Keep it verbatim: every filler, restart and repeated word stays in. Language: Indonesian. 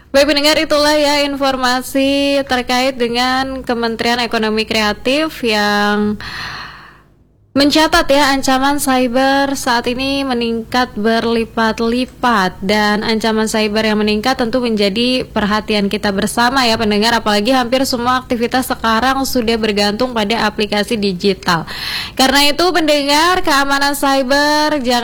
Baik pendengar, itulah ya informasi terkait dengan Kementerian Ekonomi Kreatif yang mencatat ya ancaman cyber saat ini meningkat berlipat-lipat, dan ancaman cyber yang meningkat tentu menjadi perhatian kita bersama ya pendengar, apalagi hampir semua aktivitas sekarang sudah bergantung pada aplikasi digital. Karena itu pendengar, keamanan cyber jangan